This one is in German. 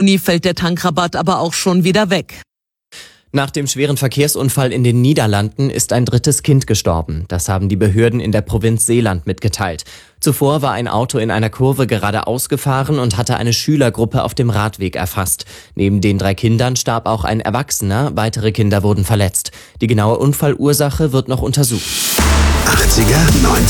Juni fällt der Tankrabatt aber auch schon wieder weg. Nach dem schweren Verkehrsunfall in den Niederlanden ist ein drittes Kind gestorben. Das haben die Behörden in der Provinz Zeeland mitgeteilt. Zuvor war ein Auto in einer Kurve geradeaus gefahren und hatte eine Schülergruppe auf dem Radweg erfasst. Neben den 3 Kindern starb auch ein Erwachsener, weitere Kinder wurden verletzt. Die genaue Unfallursache wird noch untersucht. 80er, 90er.